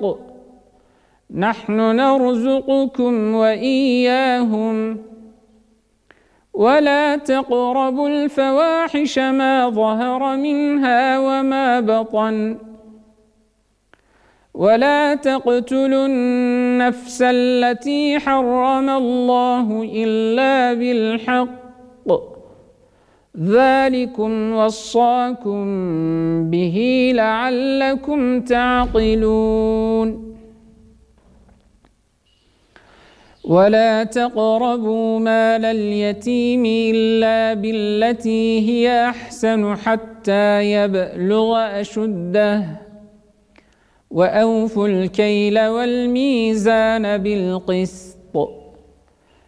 نحن نرزقكم وإياهم ولا تقربوا الفواحش ما ظهر منها وما بطن ولا تقتلوا النفس التي حرم الله إلا بالحق ذلكم وصاكم به لعلكم تعقلون ولا تقربوا مال اليتيم إلا بالتي هي أحسن حتى يبلغ أشده وأوفوا الكيل والميزان بالقسط